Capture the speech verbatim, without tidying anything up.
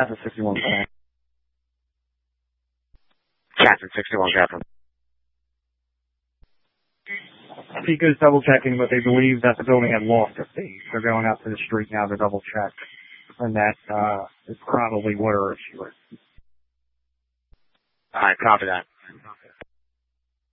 Captain sixty-one, Captain sixty-one, Captain. Pico's double checking, but they believe that the building had lost a thief. They're going out to the street now to double check, and that uh, is probably where she was. All right, copy that.